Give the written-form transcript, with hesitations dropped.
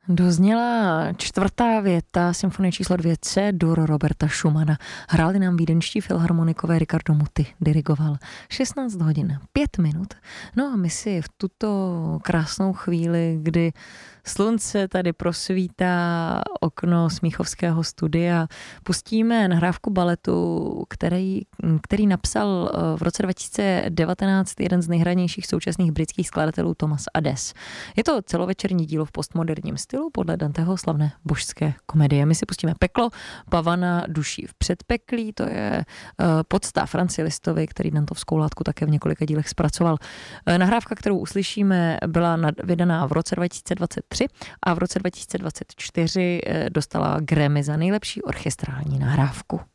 Dozněla čtvrtá věta symfonie číslo 2 C-dur Roberta Schumana. Hráli nám vídeňští filharmonikové, Riccardo Muti dirigoval. 16 hodin, 5 minut. No a my si v tuto krásnou chvíli, kdy slunce tady prosvítá okno Smíchovského studia, pustíme nahrávku baletu, který napsal v roce 2019 jeden z nejhranějších současných britských skladatelů Thomas Adès. Je to celovečerní dílo v postmoderním stylu podle Danteho slavné božské komedie. My si pustíme Peklo, Pavana duší v předpeklí, to je podsta Franci Listovi, který Dantovskou látku také v několika dílech zpracoval. Nahrávka, kterou uslyšíme, byla vydaná v roce 2023 a v roce 2024 dostala Grammy za nejlepší orchestrální nahrávku.